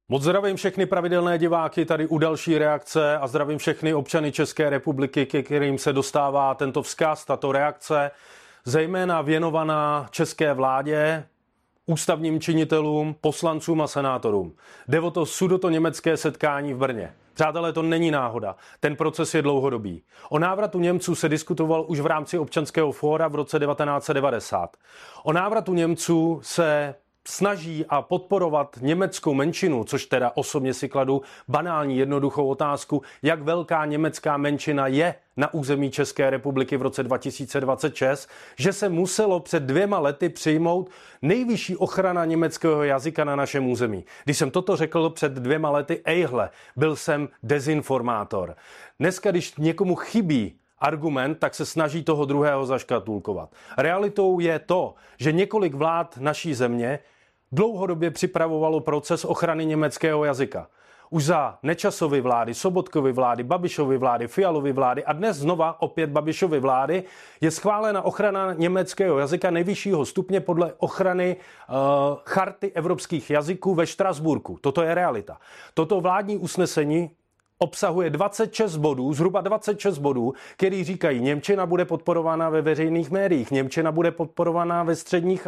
Moc zdravím všechny pravidelné diváky tady u další reakce a zdravím všechny občany České republiky, ke kterým se dostává tento vzkaz, tato reakce, zejména věnovaná české vládě, ústavním činitelům, poslancům a senátorům. Jde o to sudetoněmecké setkání v Brně. Přátelé, to není náhoda. Ten proces je dlouhodobý. O návratu Němců se diskutoval už v rámci občanského fóra v roce 1990. O návratu Němců se snaží a podporovat německou menšinu, což teda osobně si kladu banální jednoduchou otázku, jak velká německá menšina je na území České republiky v roce 2026, že se muselo před 2 lety přijmout nejvyšší ochrana německého jazyka na našem území. Když jsem toto řekl před 2 lety, ejhle, byl jsem dezinformátor. Dneska, když někomu chybí argument, tak se snaží toho druhého zaškatulkovat. Realitou je to, že několik vlád naší země dlouhodobě připravovalo proces ochrany německého jazyka. Už za Nečasovy vlády, Sobotkovy vlády, Babišovy vlády, Fialovy vlády a dnes znova opět Babišovy vlády je schválena ochrana německého jazyka nejvyššího stupně podle ochrany charty evropských jazyků ve Štrasburku. Toto je realita. Toto vládní usnesení obsahuje 26 bodů, zhruba 26 bodů, který říkají, němčina bude podporována ve veřejných médiích, němčina bude podporována ve středních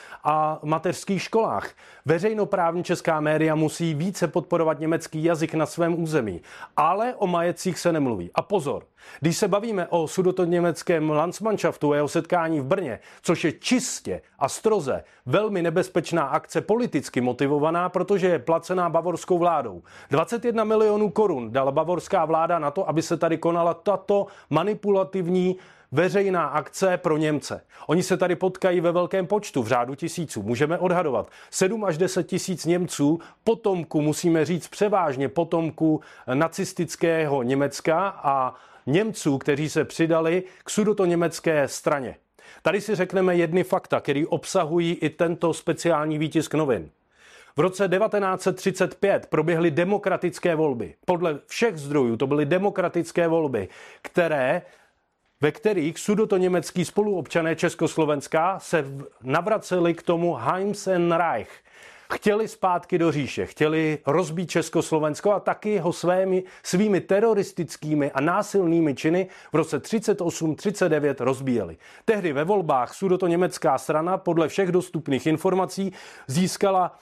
a mateřských školách. Veřejnoprávní česká média musí více podporovat německý jazyk na svém území, ale o majetcích se nemluví. A pozor, když se bavíme o sudetoněmeckém Landsmannschaftu a jeho setkání v Brně, což je čistě a stroze velmi nebezpečná akce politicky motivovaná, protože je placená bavorskou vládou. 21 milionů korun dala bavorská vláda na to, aby se tady konala tato manipulativní veřejná akce pro Němce. Oni se tady potkají ve velkém počtu, v řádu tisíců. Můžeme odhadovat 7 až 10 tisíc Němců, potomků, musíme říct převážně potomků nacistického Německa a Němců, kteří se přidali k sudetoněmecké straně. Tady si řekneme jedny fakta, které obsahují i tento speciální výtisk novin. V roce 1935 proběhly demokratické volby. Podle všech zdrojů to byly demokratické volby, ve kterých sudetoněmecký spoluobčané Československa se navraceli k tomu Heimsenreich. Chtěli zpátky do říše, chtěli rozbít Československo a taky ho svými teroristickými a násilnými činy v roce 38-39 rozbíjeli. Tehdy ve volbách sudetoněmecká strana podle všech dostupných informací získala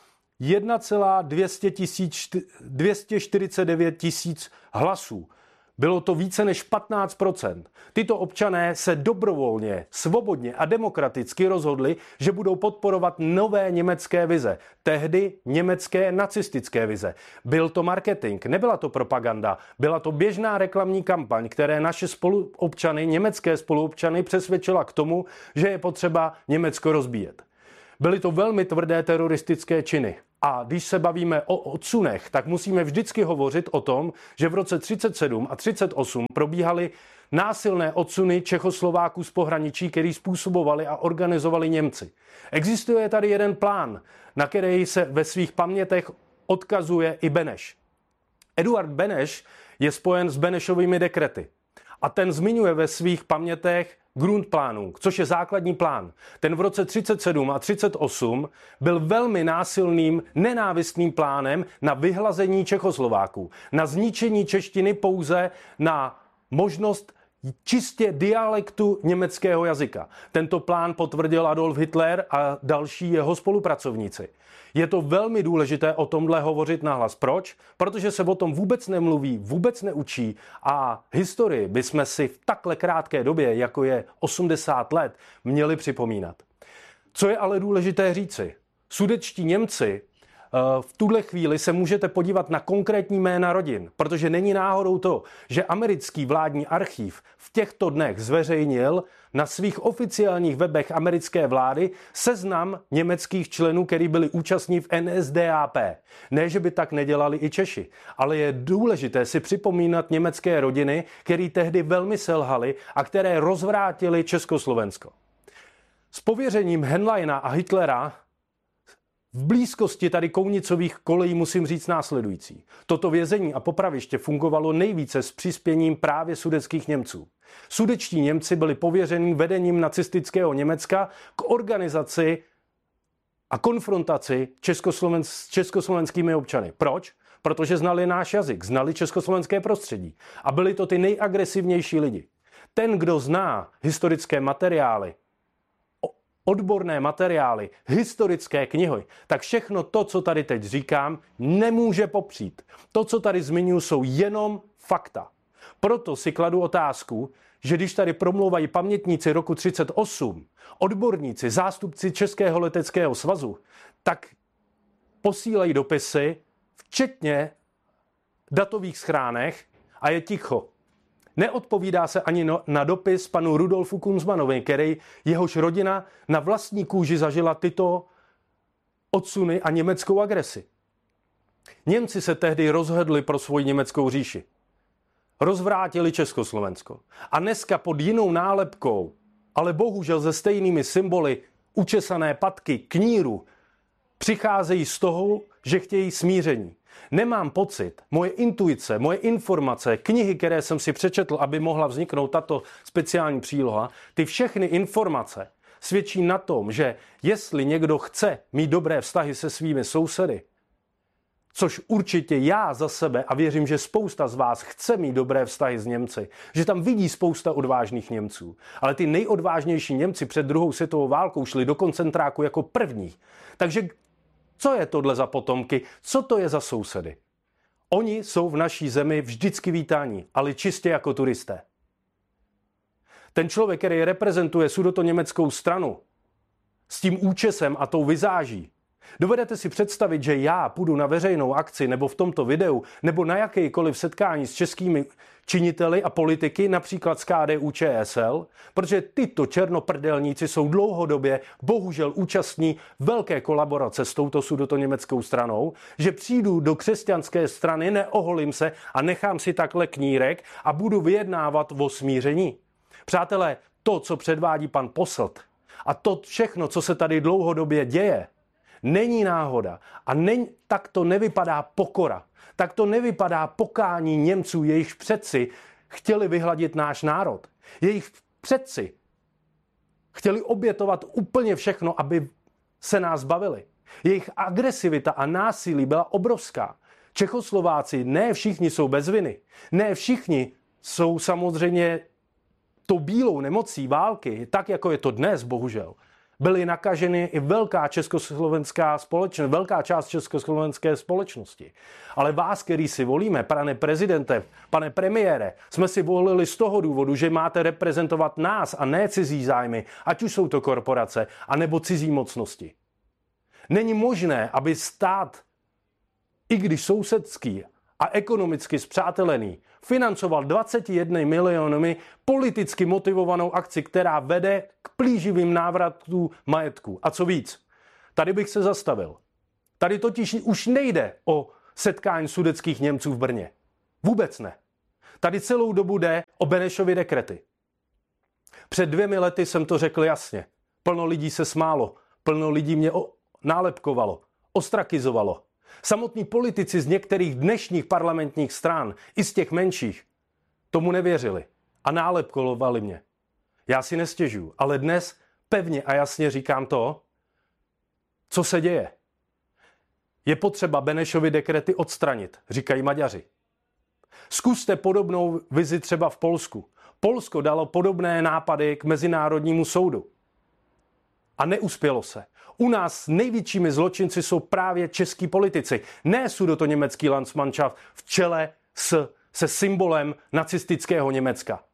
1,249 tisíc hlasů. Bylo to více než 15%. Tyto občané se dobrovolně, svobodně a demokraticky rozhodli, že budou podporovat nové německé vize. Tehdy německé nacistické vize. Byl to marketing, nebyla to propaganda, byla to běžná reklamní kampaň, které naše spoluobčany, německé spoluobčany přesvědčila k tomu, že je potřeba Německo rozbíjet. Byly to velmi tvrdé teroristické činy. A když se bavíme o odsunech, tak musíme vždycky hovořit o tom, že v roce 37 a 38 probíhaly násilné odsuny Čechoslováků z pohraničí, který způsobovali a organizovali Němci. Existuje tady jeden plán, na který se ve svých pamětech odkazuje i Beneš. Eduard Beneš je spojen s Benešovými dekrety. A ten zmiňuje ve svých pamětech Grundplanung, což je základní plán. Ten v roce 37 a 38 byl velmi násilným, nenávistným plánem na vyhlazení Čechoslováků, na zničení češtiny pouze na možnost čistě dialektu německého jazyka. Tento plán potvrdil Adolf Hitler a další jeho spolupracovníci. Je to velmi důležité o tomhle hovořit nahlas. Proč? Protože se o tom vůbec nemluví, vůbec neučí a historii bychom si v takhle krátké době, jako je 80 let, měli připomínat. Co je ale důležité říci? Sudetští Němci v tuhle chvíli se můžete podívat na konkrétní jména rodin, protože není náhodou to, že americký vládní archív v těchto dnech zveřejnil na svých oficiálních webech americké vlády seznam německých členů, kteří byli účastní v NSDAP. Ne, že by tak nedělali i Češi, ale je důležité si připomínat německé rodiny, které tehdy velmi selhaly a které rozvrátily Československo. S pověřením Henleina a Hitlera v blízkosti tady Kounicových kolejí musím říct následující. Toto vězení a popraviště fungovalo nejvíce s přispěním právě sudetských Němců. Sudetští Němci byli pověřeni vedením nacistického Německa k organizaci a konfrontaci s československými občany. Proč? Protože znali náš jazyk, znali československé prostředí a byli to ty nejagresivnější lidi. Ten, kdo zná historické materiály, odborné materiály, historické knihy, tak všechno to, co tady teď říkám, nemůže popřít. To, co tady zmiňuji, jsou jenom fakta. Proto si kladu otázku, že když tady promlouvají pamětníci roku 1938, odborníci, zástupci Českého leteckého svazu, tak posílají dopisy, včetně datových schránek, a je ticho. Neodpovídá se ani na dopis panu Rudolfu Kunzmanovi, jehož rodina na vlastní kůži zažila tyto odsuny a německou agresi. Němci se tehdy rozhodli pro svoji německou říši. Rozvrátili Československo. A dneska pod jinou nálepkou, ale bohužel se stejnými symboly učesané patky, kníru, přicházejí z toho, že chtějí smíření. Nemám pocit, moje intuice, moje informace, knihy, které jsem si přečetl, aby mohla vzniknout tato speciální příloha, ty všechny informace svědčí na tom, že jestli někdo chce mít dobré vztahy se svými sousedy, což určitě já za sebe a věřím, že spousta z vás chce mít dobré vztahy s Němci, že tam vidí spousta odvážných Němců, ale ty nejodvážnější Němci před druhou světovou válkou šli do koncentráku jako první. Takže co je tohle za potomky? Co to je za sousedy? Oni jsou v naší zemi vždycky vítáni, ale čistě jako turisté. Ten člověk, který reprezentuje sudetoněmeckou stranu s tím účesem a tou vizáží, dovedete si představit, že já půjdu na veřejnou akci nebo v tomto videu nebo na jakékoliv setkání s českými činiteli a politiky, například z KDU-ČSL, protože tyto černoprdelníci jsou dlouhodobě bohužel účastní velké kolaborace s touto sudetoněmeckou stranou, že přijdu do křesťanské strany, neoholím se a nechám si takhle knírek a budu vyjednávat o smíření. Přátelé, to, co předvádí pan Posselt a to všechno, co se tady dlouhodobě děje, není náhoda a tak to nevypadá pokora. Tak to nevypadá pokání Němců, jejich předci chtěli vyhladit náš národ. Jejich předci chtěli obětovat úplně všechno, aby se nás bavili. Jejich agresivita a násilí byla obrovská. Čechoslováci, ne všichni jsou bez viny. Ne všichni jsou samozřejmě tou bílou nemocí války, tak jako je to dnes, bohužel. Byly nakaženy i velká část československé společnosti. Ale vás, který si volíme, pane prezidente, pane premiére, jsme si volili z toho důvodu, že máte reprezentovat nás a ne cizí zájmy, ať už jsou to korporace, anebo cizí mocnosti. Není možné, aby stát, i když sousedský a ekonomicky spřátelený, financoval 21 miliony politicky motivovanou akci, která vede k plíživým návratům majetku. A co víc, tady bych se zastavil. Tady totiž už nejde o setkání sudetských Němců v Brně. Vůbec ne. Tady celou dobu jde o Benešovy dekrety. Před 2 lety jsem to řekl jasně. Plno lidí se smálo, plno lidí mě nálepkovalo, ostrakizovalo. Samotní politici z některých dnešních parlamentních stran, i z těch menších, tomu nevěřili a nálepkovali mě. Já si nestěžuju, ale dnes pevně a jasně říkám to, co se děje. Je potřeba Benešovy dekrety odstranit, říkají Maďaři. Zkuste podobnou vizi třeba v Polsku. Polsko dalo podobné nápady k Mezinárodnímu soudu. A neuspělo se. U nás největšími zločinci jsou právě český politici, ne sudetoněmecký Landsmannschaft v čele se symbolem nacistického Německa.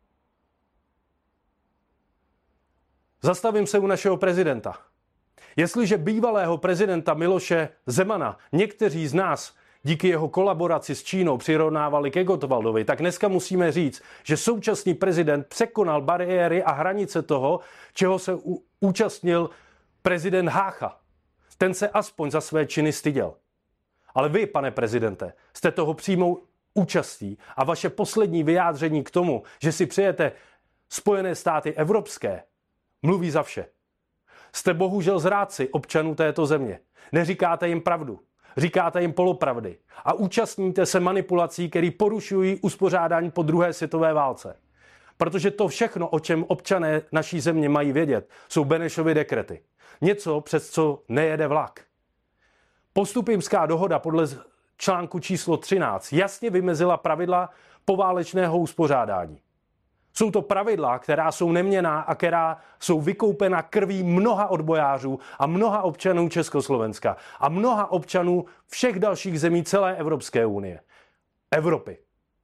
Zastavím se u našeho prezidenta. Jestliže bývalého prezidenta Miloše Zemana někteří z nás díky jeho kolaboraci s Čínou přirovnávali ke Gottwaldovi, tak dneska musíme říct, že současný prezident překonal bariéry a hranice toho, čeho se účastnil prezident Hácha. Ten se aspoň za své činy styděl. Ale vy, pane prezidente, jste toho přímou účastí a vaše poslední vyjádření k tomu, že si přejete Spojené státy evropské, mluví za vše. Jste bohužel zrádci občanů této země. Neříkáte jim pravdu. Říkáte jim polopravdy. A účastníte se manipulací, které porušují uspořádání po druhé světové válce. Protože to všechno, o čem občané naší země mají vědět, jsou Benešovy dekrety. Něco, přes co nejede vlak. Postupimská dohoda podle článku číslo 13 jasně vymezila pravidla poválečného uspořádání. Jsou to pravidla, která jsou neměnná a která jsou vykoupena krví mnoha odbojářů a mnoha občanů Československa a mnoha občanů všech dalších zemí celé Evropské unie. Evropy.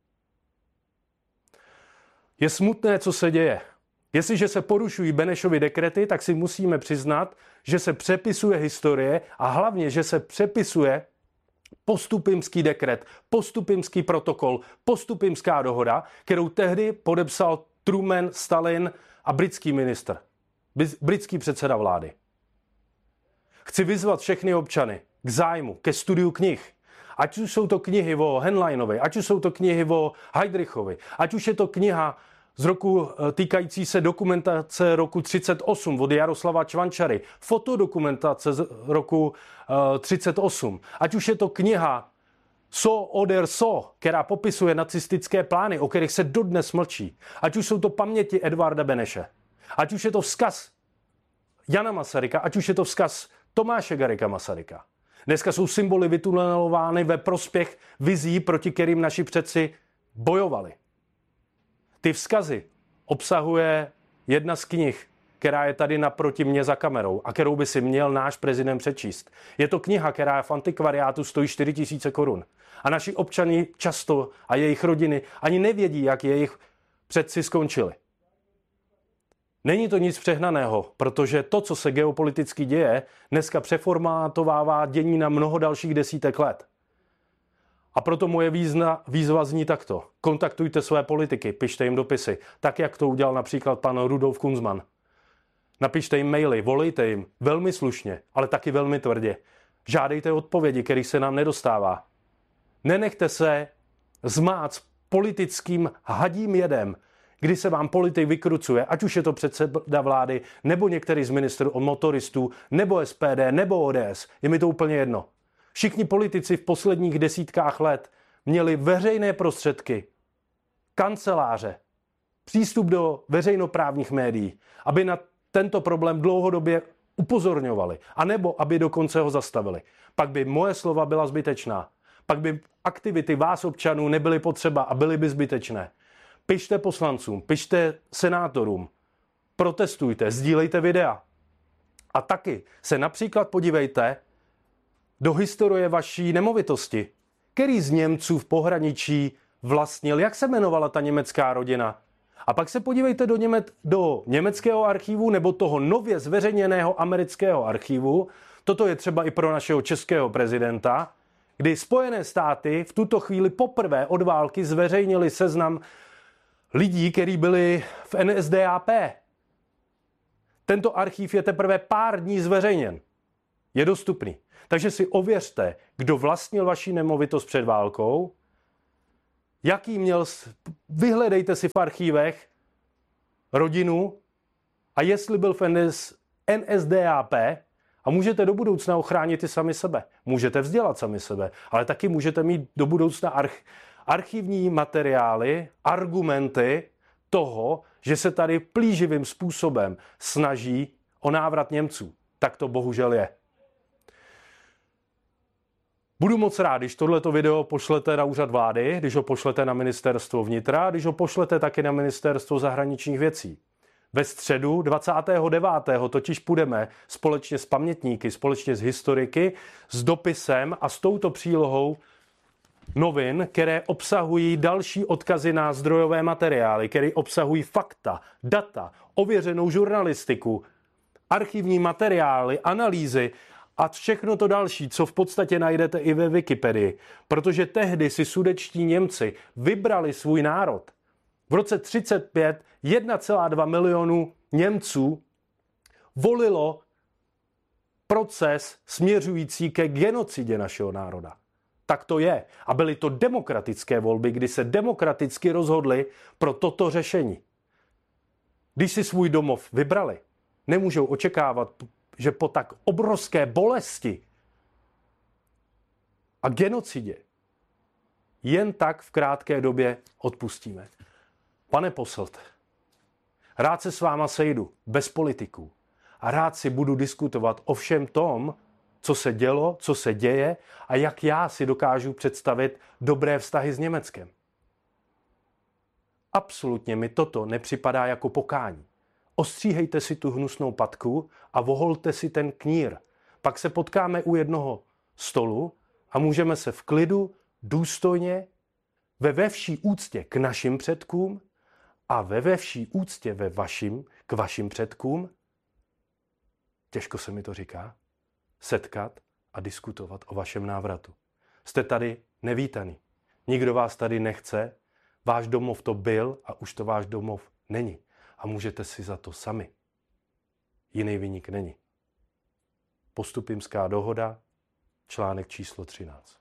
Je smutné, co se děje. Jestliže se porušují Benešovy dekrety, tak si musíme přiznat, že se přepisuje historie a hlavně, že se přepisuje Postupimský dekret, Postupimský protokol, Postupimská dohoda, kterou tehdy podepsal Truman, Stalin a britský ministr, britský předseda vlády. Chci vyzvat všechny občany k zájmu, ke studiu knih. Ať už jsou to knihy o Henleinovi, ať už jsou to knihy o Heydrichovi, ať už je to kniha z roku týkající se dokumentace roku 38 od Jaroslava Čvančary, fotodokumentace z roku 38, ať už je to kniha So oder so, která popisuje nacistické plány, o kterých se dodnes mlčí, ať už jsou to paměti Edvarda Beneše, ať už je to vzkaz Jana Masaryka, ať už je to vzkaz Tomáše Garrigua Masaryka. Dneska jsou symboly vytunelovány ve prospěch vizí, proti kterým naši předci bojovali. Ty vzkazy obsahuje jedna z knih, která je tady naproti mě za kamerou a kterou by si měl náš prezident přečíst. Je to kniha, která v antikvariátu stojí 4 000 korun. A naši občani často a jejich rodiny ani nevědí, jak jejich předci skončili. Není to nic přehnaného, protože to, co se geopoliticky děje, dneska přeformátovává dění na mnoho dalších desítek let. A proto moje výzva zní takto. Kontaktujte své politiky, pište jim dopisy, tak jak to udělal například pan Rudolf Kunzman. Napište jim maily, volejte jim velmi slušně, ale taky velmi tvrdě. Žádejte odpovědi, kterých se nám nedostává. Nenechte se zmát politickým hadím jedem, kdy se vám politik vykrucuje, ať už je to předseda vlády, nebo některý z ministrů motoristů, nebo SPD, nebo ODS. Je mi to úplně jedno. Všichni politici v posledních desítkách let měli veřejné prostředky, kanceláře, přístup do veřejnoprávních médií, aby na tento problém dlouhodobě upozorňovali, anebo aby dokonce ho zastavili. Pak by moje slova byla zbytečná. Pak by aktivity vás občanů nebyly potřeba a byly by zbytečné. Pište poslancům, pište senátorům, protestujte, sdílejte videa. A taky se například podívejte do historie vaší nemovitosti. Který z Němců v pohraničí vlastnil, jak se jmenovala ta německá rodina? A pak se podívejte do německého archivu nebo toho nově zveřejněného amerického archivu. Toto je třeba i pro našeho českého prezidenta, kdy Spojené státy v tuto chvíli poprvé od války zveřejnili seznam lidí, kteří byli v NSDAP. Tento archiv je teprve pár dní zveřejněn. Je dostupný. Takže si ověřte, kdo vlastnil vaši nemovitost před válkou, jaký měl, vyhledejte si v archívech rodinu a jestli byl v NSDAP a můžete do budoucna ochránit i sami sebe. Můžete vzdělat sami sebe, ale taky můžete mít do budoucna archivní materiály, argumenty toho, že se tady plíživým způsobem snaží o návrat Němců. Tak to bohužel je. Budu moc rád, když tohleto video pošlete na úřad vlády, když ho pošlete na ministerstvo vnitra, když ho pošlete taky na ministerstvo zahraničních věcí. Ve středu 29. totiž půjdeme společně s pamětníky, společně s historiky, s dopisem a s touto přílohou novin, které obsahují další odkazy na zdrojové materiály, které obsahují fakta, data, ověřenou žurnalistiku, archivní materiály, analýzy a všechno to další, co v podstatě najdete i ve Wikipedii. Protože tehdy si sudetští Němci vybrali svůj národ. V roce 1935 1,2 milionu Němců volilo proces směřující ke genocidě našeho národa. Tak to je. A byly to demokratické volby, kdy se demokraticky rozhodli pro toto řešení. Když si svůj domov vybrali, nemůžou očekávat, že po tak obrovské bolesti a genocidě jen tak v krátké době odpustíme. Pane Posselt, rád se s váma sejdu, bez politiků. a rád si budu diskutovat o všem tom, co se dělo, co se děje a jak já si dokážu představit dobré vztahy s Německem. Absolutně mi toto nepřipadá jako pokání. Ostříhejte si tu hnusnou patku a voholte si ten knír. Pak se potkáme u jednoho stolu a můžeme se v klidu, důstojně, ve vší úctě k našim předkům a ve vší úctě k vašim předkům, těžko se mi to říká, setkat a diskutovat o vašem návratu. Jste tady nevítaný. Nikdo vás tady nechce. Váš domov to byl a už to váš domov není. A můžete si za to sami. Jiný viník není. Postupimská dohoda, článek číslo 13.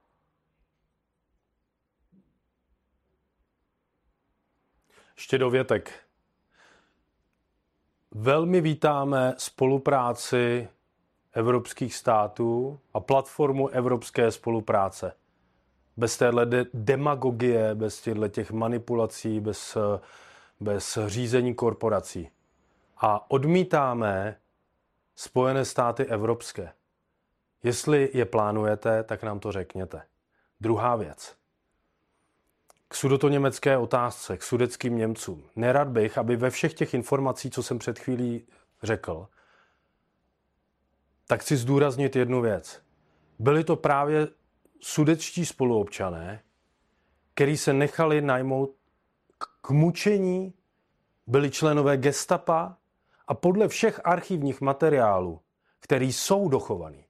Ještě dovětek. Velmi vítáme spolupráci evropských států a platformu evropské spolupráce. Bez téhle demagogie, bez těch manipulací, bez řízení korporací. A odmítáme Spojené státy evropské. Jestli je plánujete, tak nám to řekněte. Druhá věc. K sudetoněmecké otázce, k sudetským Němcům. Nerad bych, aby ve všech těch informacích, co jsem před chvílí řekl, tak chci zdůraznit jednu věc. Byli to právě sudetští spoluobčané, kteří se nechali najmout k mučení, byli členové gestapa a podle všech archivních materiálů, které jsou dochované,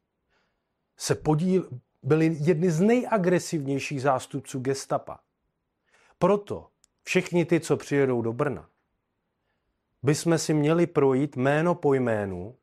byli jedni z nejagresivnějších zástupců gestapa. Proto všichni ty, co přijedou do Brna, bychom si měli projít jméno po jménu,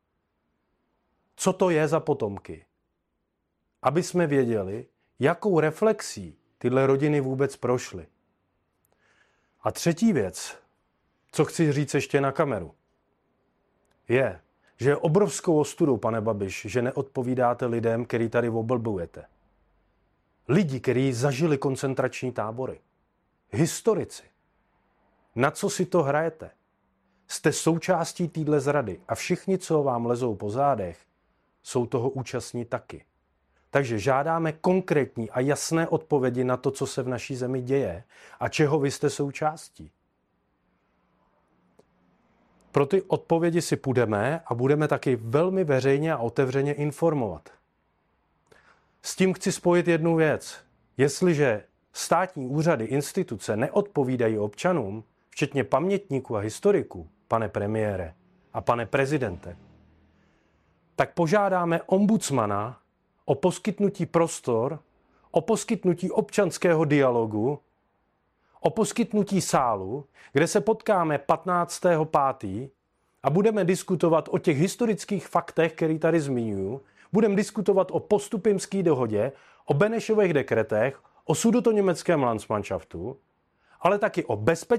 co to je za potomky, aby jsme věděli, jakou reflexí tyhle rodiny vůbec prošly. A třetí věc, co chci říct ještě na kameru, je, že je obrovskou ostudou, pane Babiš, že neodpovídáte lidem, který tady oblbujete. Lidi, kteří zažili koncentrační tábory. Historici. Na co si to hrajete? Jste součástí téhle zrady a všichni, co vám lezou po zádech, jsou toho účastní taky. Takže žádáme konkrétní a jasné odpovědi na to, co se v naší zemi děje a čeho vy jste součástí. Pro ty odpovědi si půjdeme a budeme taky velmi veřejně a otevřeně informovat. S tím chci spojit jednu věc. Jestliže státní úřady, instituce neodpovídají občanům, včetně pamětníků a historiků, pane premiére a pane prezidente, tak požádáme ombudsmana o poskytnutí prostor, o poskytnutí občanského dialogu, o poskytnutí sálu, kde se potkáme 15.5. a budeme diskutovat o těch historických faktech, které tady zmiňuji, budeme diskutovat o postupimské dohodě, o Benešových dekretech, o sudetoněmeckém Landsmannschaftu, ale taky o bezpečnosti